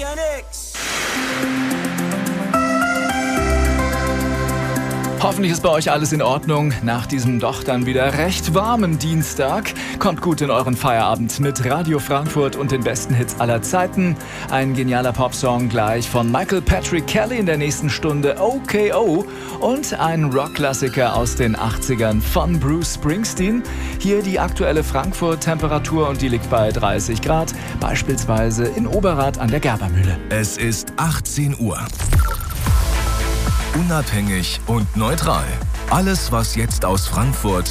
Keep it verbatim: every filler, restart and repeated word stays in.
ja nix. Hoffentlich ist bei euch alles in Ordnung. Nach diesem doch dann wieder recht warmen Dienstag. Kommt gut in euren Feierabend mit Radio Frankfurt und den besten Hits aller Zeiten. Ein genialer Popsong gleich von Michael Patrick Kelly in der nächsten Stunde, O K O. Und ein Rockklassiker aus den achtzigern von Bruce Springsteen. Hier die aktuelle Frankfurt-Temperatur und die liegt bei dreißig Grad. Beispielsweise in Oberrad an der Gerbermühle. Es ist achtzehn Uhr. Unabhängig und neutral. Alles, was jetzt aus Frankfurt